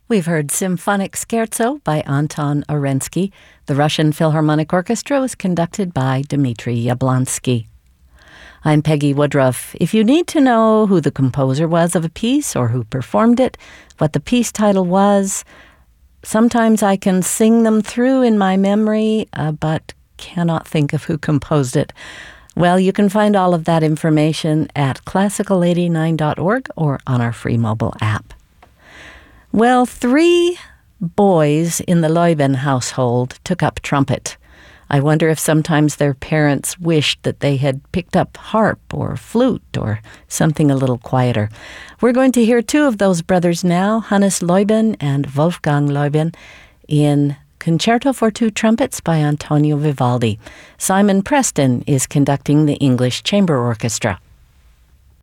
We've heard Symphonic Scherzo by Anton Arensky. The Russian Philharmonic Orchestra was conducted by Dmitri Yablonsky. I'm Peggy Woodruff. If you need to know who the composer was of a piece or who performed it, what the piece title was, sometimes I can sing them through in my memory, but cannot think of who composed it. Well, you can find all of that information at classical89.org or on our free mobile app. Well, 3 boys in the Leuben household took up trumpet. I wonder if sometimes their parents wished that they had picked up harp or flute or something a little quieter. We're going to hear 2 of those brothers now, Hannes Leuben and Wolfgang Leuben, in Concerto for 2 Trumpets by Antonio Vivaldi. Simon Preston is conducting the English Chamber Orchestra.